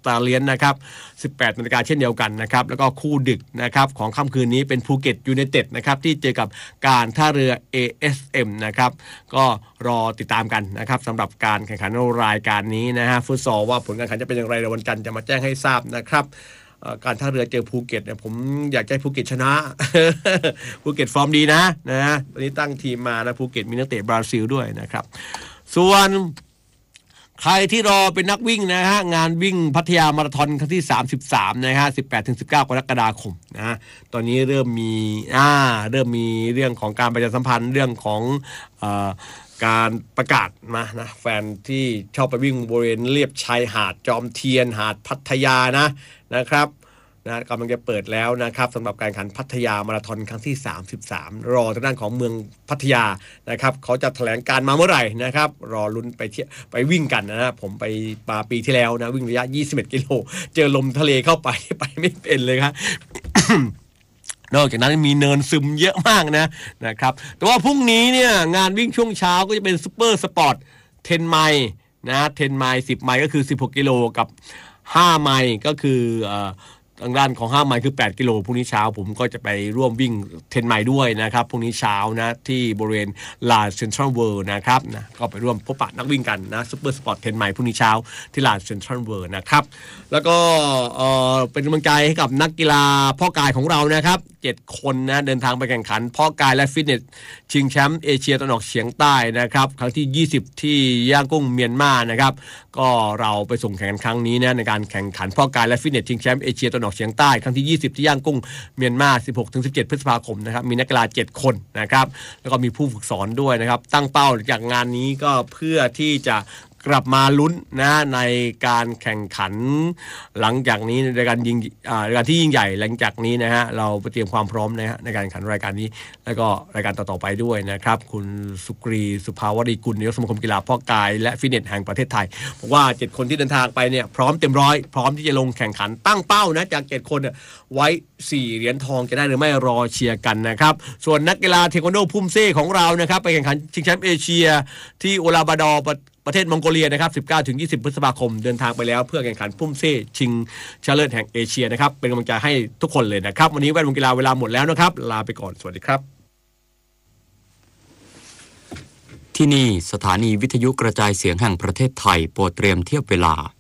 ตาเลียนนะครับ 18 นาฬิกาเช่นเดียวกันนะครับแล้วก็คู่ดึกนะครับของค่ำคืนนี้เป็นภูเก็ตยูไนเต็ดนะครับที่เจอกับการท่าเรือ ASM นะครับก็รอติดตามกันนะครับสำหรับการแข่งขันรายการนี้นะฮะฟุตซอลว่าผลการแข่งขันจะเป็นอย่างไรในวันจันทร์จะมาแจ้งให้ทราบนะครับการท่าเรือเจอภูเก็ตเนี่ยผมอยากให้ภูเก็ตชนะ ภูเก็ตฟอร์มดีนะตอนนี้ตั้งทีมมานะภูเก็ตมีนักเตะบราซิลด้วยนะครับส่วนใครที่รอเป็นนักวิ่งนะฮะงานวิ่งพัทยามาราธอนครั้งที่33นะฮะ 18-19 กรกฎาคมนะตอนนี้เริ่มมีเรื่องของการประชาสัมพันธ์เรื่องของการประกาศมานะแฟนที่ชอบไปวิ่งบริเวณเลียบชายหาดจอมเทียนหาดพัทยานะครับกำลังจะเปิดแล้วนะครับสำหรับการแข่งขันพัทยามาราธอนครั้งที่33รอทางด้านของเมืองพัทยานะครับเขาจะแถลงการมาเมื่อไหร่นะครับรอลุ้นไปวิ่งกันนะผมไปมาปีที่แล้วนะวิ่งระยะ21กิโลเจอลมทะเลเข้าไปไม่เป็นเลยครับ นอกจากนั้นมีเนินซึมเยอะมากนะครับแต่ว่าพรุ่งนี้เนี่ยงานวิ่งช่วงเช้าก็จะเป็นซุปเปอร์สปอร์ต10 ไมล์10 ไมล์10 ไมล์ก็คือ16กิโลกับ5 ไมล์ก็คือทางด้านของ5 ไมล์คือ8กิโลพรุ่งนี้เช้าผมก็จะไปร่วมวิ่ง10 ไมล์ด้วยนะครับพรุ่งนี้เช้านะที่บริเวณลานเซ็นทรัลเวิลด์นะครับก็ไปร่วมพบปะนักวิ่งกันนะซุปเปอร์สปอร์ต10 ไมล์พรุ่งนี้เช้าที่ลานเซ็นทรัลเวิลด์นะครับแล้วก็เป็นกำลังใจให้กับนักกีฬาพ่อกายของเรานะครับ7 คนนะเดินทางไปแข่งขันพ่อกายและฟิตเนสชิงแชมป์เอเชียตะวันออกเฉียงใต้นะครับครั้งที่20ที่ย่างกุ้งเมียนมานะครับก็เราไปส่งแข่งขันครั้งนี้นะในการแข่งขันพ่อกายและฟิตเนสชิงแชมป์เอเชียตะวันออกเฉียงใต้ครั้งที่20ที่ย่างกุ้งเมียนมา 16-17 พฤษภาคมนะครับมีนักกีฬา7 คนนะครับแล้วก็มีผู้ฝึกสอนด้วยนะครับตั้งเป้าจากงานนี้ก็เพื่อที่จะกลับมาลุ้นนะในการแข่งขันหลังจากนี้ในการรายการที่ยิ่งใหญ่หลังจากนี้นะฮะเราไปเตรียมความพร้อมนะฮะในการแข่งขันรายการนี้แล้วก็รายการต่อๆไปด้วยนะครับคุณสุกรีสุภาวดีกุลนายกสมาคมกีฬาพ่อกายและฟิตเนสแห่งประเทศไทยบอกว่า7 คนที่เดินทางไปเนี่ยพร้อมเต็มร้อยพร้อมที่จะลงแข่งขันตั้งเป้านะจาก7 คนไว้4 เหรียญทองจะได้หรือไม่รอเชียร์กันนะครับส่วนนักกีฬาเทควันโดพุ่มเซ่ของเรานะครับไปแข่งขันชิงแชมป์เอเชียที่โอลาบาดอร์ประเทศมองโกเลียนะครับ 19-20 พฤษภาคมเดินทางไปแล้วเพื่อแข่งขันพุ่มเซ่ชิงชนะเลิศแห่งเอเชียนะครับเป็นกำลังใจให้ทุกคนเลยนะครับวันนี้แวดวงกีฬาเวลาหมดแล้วนะครับลาไปก่อนสวัสดีครับที่นี่สถานีวิทยุกระจายเสียงแห่งประเทศไทยโปรดเตรียมเทียบเวลา